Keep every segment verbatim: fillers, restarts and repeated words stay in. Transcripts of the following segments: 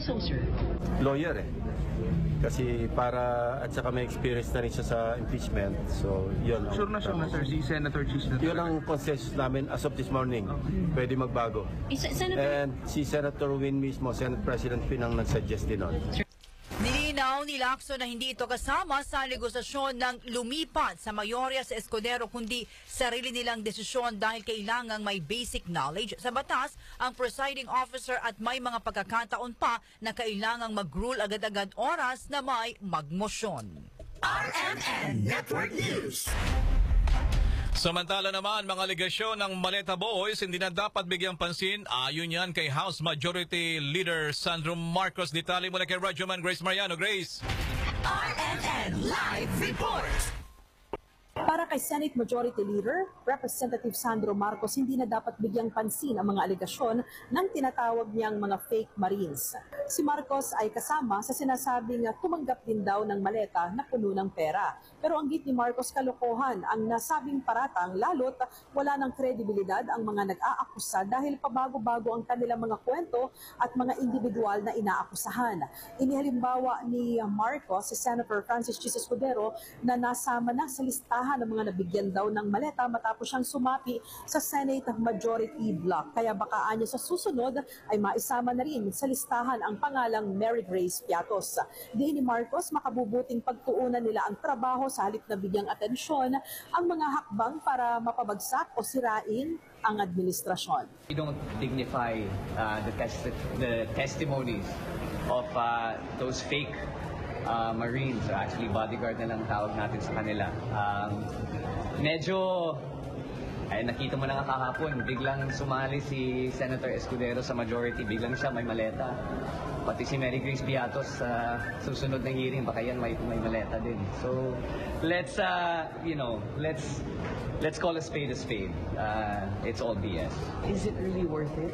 so, sir? Lawyer eh. Kasi para, at saka may experience na rin siya sa impeachment. So, yun. Sure na, sure na, sir. Si Senator Cheese na. Yun ang consensus namin as of this morning. Pwede magbago. Is, Senator... And si Senator Win mismo, Senate President Pin ang nag-suggest din nun. Nilinaw ni Lacson na hindi ito kasama sa negosasyon ng lumipat sa Mayorya sa Escudero kundi sarili nilang desisyon dahil kailangang may basic knowledge sa batas ang presiding officer at may mga pagkakataon pa na kailangang mag-rule agad-agad oras na may magmosyon. R M N Network News. Samantala naman, mga aligasyon ng Maleta Boys hindi na dapat bigyang pansin. Ayon yan kay House Majority Leader Sandro Marcos. Detalye mula kay Radyoman Grace Mariano. Grace. R M N Live Report. Para kay Senate Majority Leader, Representative Sandro Marcos, hindi na dapat bigyang pansin ang mga alegasyon ng tinatawag niyang mga fake Marines. Si Marcos ay kasama sa sinasabing tumanggap din daw ng maleta na puno ng pera. Pero ang git ni Marcos, kalokohan ang nasabing paratang lalo't wala ng kredibilidad ang mga nag-aakusa dahil pabago-bago ang kanilang mga kwento at mga individual na inaakusahan. Inihalimbawa ni Marcos si Senator Francis Chis Escudero na nasama na sa listahan ng mga nabigyan daw ng maleta matapos siyang sumapi sa Senate Majority Block. Kaya baka anya sa susunod ay maisama na rin sa listahan ang pangalang Mary Grace Piatos. Di ni Marcos, makabubuting pagtuunan nila ang trabaho sa halip na bigyang atensyon ang mga hakbang para mapabagsak o sirain ang administrasyon. We don't dignify uh, the, testi the testimonies of uh, those fake Uh, Marines, actually bodyguard na lang tawag natin sa kanila. Um, medyo, ay nakita mo na nga kahapon, biglang sumali si Senator Escudero sa majority, biglang siya may maleta. Pati si Mary Grace Piatos sa uh, susunod na hearing, baka yan may, may maleta din. So, let's, uh, you know, let's, let's call a spade a spade. Uh, it's all B S. Is it really worth it?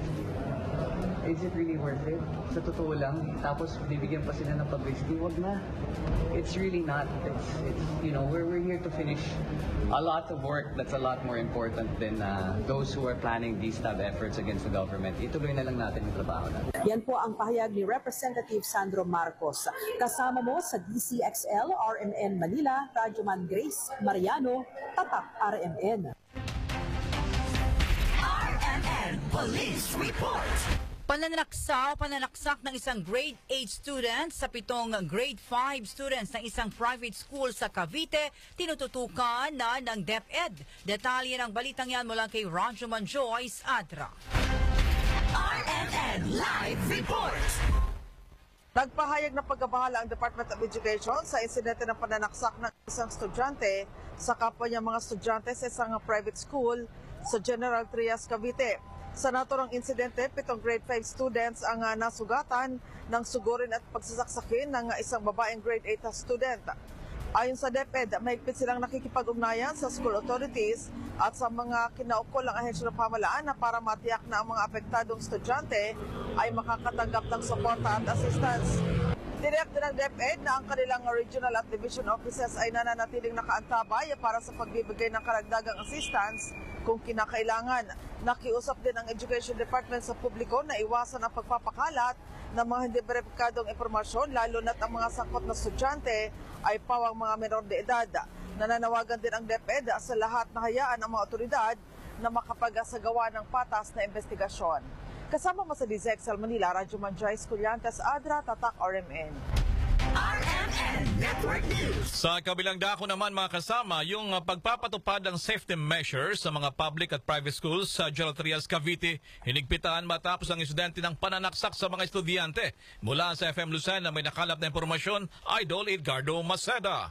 Is it really worth it? Sa totoo lang, tapos bibigyan pa sila ng publicity, wag na. It's really not. It's, it's you know, we're, we're here to finish a lot of work that's a lot more important than uh, those who are planning these type of efforts against the government. Ituloy na lang natin yung trabaho natin. Yan po ang pahayag ni Representative Sandro Marcos. Kasama mo sa D C X L, R M N Manila, Radyoman Grace Mariano, Tatak R M N. R M N Police Report. Pananaksa o pananaksak ng isang grade eight student sa pitong grade five students ng isang private school sa Cavite, tinututukan na ng DepEd. Detalye ng balitang yan mula kay Radyoman Joyce Adra. R M N Live Report. Nagpahayag ng pagkabahala ang Department of Education sa insidente ng pananaksak ng isang estudyante sa kapwa niya mga estudyante sa isang private school sa General Trias, Cavite. Sa naturang insidente, pitong grade five students ang uh, nasugatan ng sugurin at pagsasaksakin ng uh, isang babaeng grade eight student. Ayon sa DepEd, mahigpit silang nakikipag-ugnayan sa school authorities at sa mga kinaukol ng ahensya ng pamahalaan na para matiyak na ang mga apektadong estudyante ay makakatanggap ng suporta at assistance. Direct din ng DepEd na ang kanilang regional at division offices ay nananatiling nakaantabay para sa pagbibigay ng karagdagang assistance kung kinakailangan. Nakiusap din ang Education Department sa publiko na iwasan ang pagpapakalat ng mga hindi beripikadong impormasyon lalo na't ang mga sangkot na estudyante ay pawang mga menor de edad. Nananawagan din ang DepEd sa lahat na hayaan ang mga otoridad na makapag-asagawa ng patas na investigasyon. Kasama mo sa D Z X L Manila, Radyoman Joyce Culliantes Adra, Tatak R M N. R M N Network News. Sa kabilang dako naman mga kasama, yung uh, pagpapatupad ng safety measures sa mga public at private schools sa General Trias, Cavite, hinigpitan matapos ang insidente ng pananaksak sa mga estudyante. Mula sa F M Lucena, may nakalap na impormasyon, Idol Edgardo Maceda.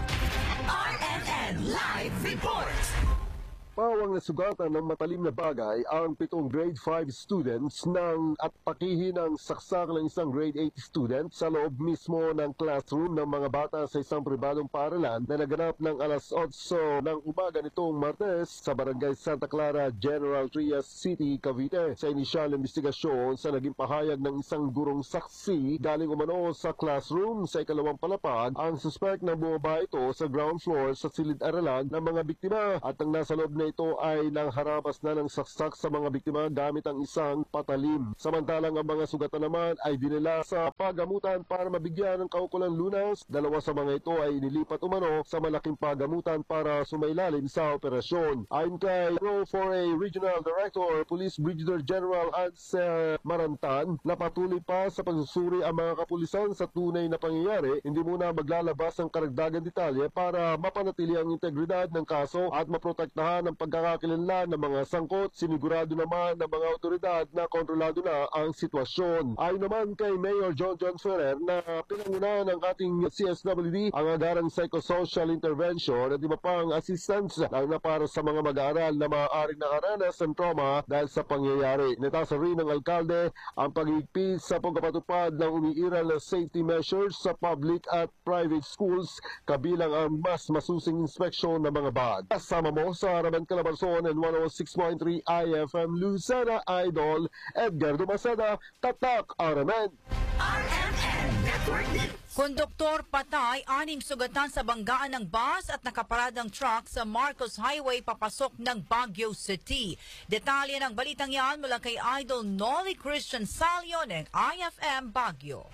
R M N Live Report. Pawang nasugatan ng matalim na bagay ang pitong grade five students nang at pakihin ang saksak ng isang grade eight student sa loob mismo ng classroom ng mga bata sa isang pribadong paaralan na naganap ng alas otso ng umaga nitong Martes sa barangay Santa Clara, General Trias City, Cavite. Sa inisyal investigasyon sa naging pahayag ng isang gurong saksi galing umano sa classroom sa ikalawang palapag, ang suspect na bumaba ito sa ground floor sa silid-aralan ng mga biktima at ang nasa loob na ito ay nangharabas na ng saksak sa mga biktima gamit ang isang patalim. Samantalang ang mga sugatan naman ay dinala sa pagamutan para mabigyan ng kaukulang lunas. Dalawa sa mga ito ay inilipat umano sa malaking pagamutan para sumailalim sa operasyon. Ayon kay Pro four A Regional Director, Police Brigadier General Hans Marantan, na patuloy pa sa pagsusuri ang mga kapulisan sa tunay na pangyayari, hindi muna maglalabas ng karagdagang detalye para mapanatili ang integridad ng kaso at maprotektahan ang pagkakakilanlan ng mga sangkot. Sinigurado naman ng mga otoridad na kontrolado na ang sitwasyon. Ayon naman kay Mayor John John Ferrer na pinangunahan ng ating C S W D ang agarang psychosocial intervention at iba pang assistance lalo na para sa mga mag-aaral na maaaring nakaranas ng trauma dahil sa pangyayari. Natasa rin ng alkalde ang pag-iigpit sa pagpapatupad ng umiiral na safety measures sa public at private schools kabilang ang mas masusing inspeksyon ng mga bag. Kasama mo sa Araman Calabarzon and one oh six point three I F M Lucena, Idol Edgar Dumasada, Tatak Araman. R M N Network News. Konduktor patay, anim sugatan sa banggaan ng bus at nakaparadang truck sa Marcos Highway papasok ng Baguio City. Detalye ng balitang yan mula kay Idol Nolly Christian Salio ng I F M Baguio.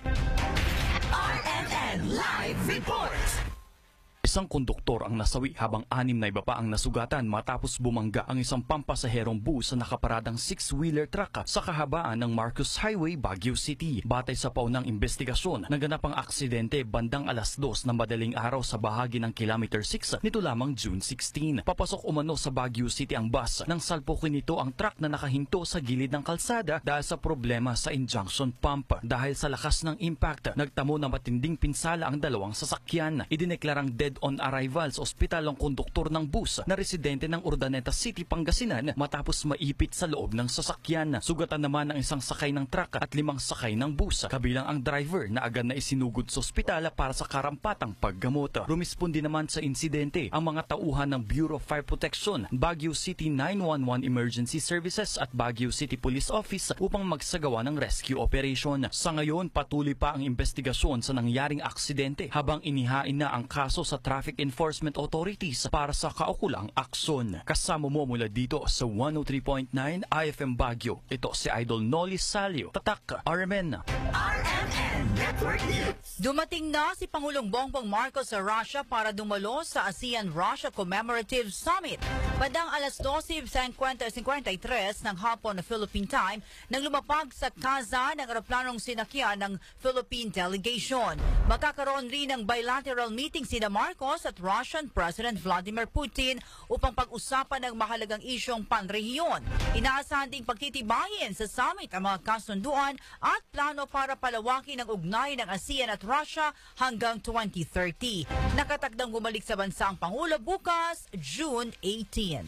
R M N Live Report. Isang konduktor ang nasawi habang anim na iba pa ang nasugatan matapos bumangga ang isang pampasaherong bus sa nakaparadang six-wheeler truck sa kahabaan ng Marcos Highway, Baguio City. Batay sa paunang investigasyon, naganap ang aksidente bandang alas dos ng madaling araw sa bahagi ng Kilometer six nito lamang June sixteen. Papasok umano sa Baguio City ang bus nang salpukin nito ang truck na nakahinto sa gilid ng kalsada dahil sa problema sa injunction pump. Dahil sa lakas ng impact, nagtamo na matinding pinsala ang dalawang sasakyan. Idineklarang dead on arrival sa ospital ang konduktor ng bus na residente ng Urdaneta City, Pangasinan matapos maipit sa loob ng sasakyan. Sugatan naman ang isang sakay ng truck at limang sakay ng bus, kabilang ang driver na agad na isinugod sa ospital para sa karampatang paggamot. Rumispondi naman sa insidente ang mga tauhan ng Bureau of Fire Protection, Baguio City nine one one Emergency Services at Baguio City Police Office upang magsagawa ng rescue operation. Sa ngayon, patuloy pa ang investigasyon sa nangyaring aksidente habang inihain na ang kaso sa Traffic Enforcement Authorities para sa kaukulang aksyon. Kasama mo mula dito sa one oh three point nine I F M Baguio. Ito si Idol Nolly Salio, Tatak, R M N. R M N Network News. Dumating na si Pangulong Bongbong Marcos sa Russia para dumalo sa ASEAN-Russia Commemorative Summit. Bandang alas twelve fifty-three ng hapon na Philippine Time nang lumapag sa Kazan ng eroplanong sinakyan ng Philippine Delegation. Magkakaroon rin ng bilateral meeting sina Marcos at Russian President Vladimir Putin upang pag-usapan ng mahalagang isyong panrehiyon. Inaasahan ding pagtitibayin sa summit ang mga kasunduan at plano para palawakin ang ugnay ng ASEAN at Russia hanggang twenty thirty. Nakatakdang bumalik sa bansa ang Pangulo bukas, June eighteen.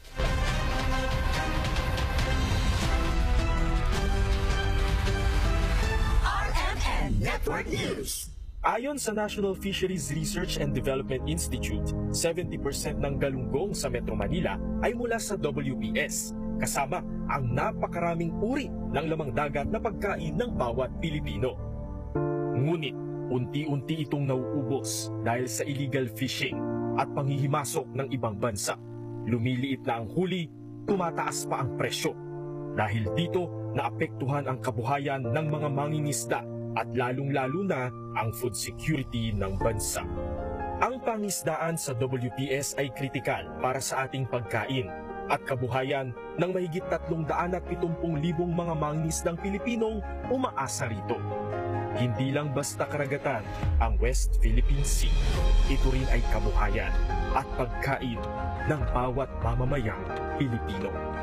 R M N Network News. Ayon sa National Fisheries Research and Development Institute, seventy percent ng galunggong sa Metro Manila ay mula sa W P S, kasama ang napakaraming uri ng lamang dagat na pagkain ng bawat Pilipino. Ngunit, unti-unti itong nauubos dahil sa illegal fishing at panghihimasok ng ibang bansa. Lumiliit na ang huli, tumataas pa ang presyo. Dahil dito, naapektuhan ang kabuhayan ng mga mangingisda at lalong-lalo na ang food security ng bansa. Ang pangisdaan sa W P S ay kritikal para sa ating pagkain at kabuhayan ng mahigit tatlong daan at pitumpung libong mga mangingisdang Pilipinong umaasa rito. Hindi lang basta karagatan ang West Philippine Sea. Ito rin ay kabuhayan at pagkain ng bawat mamamayang Pilipino.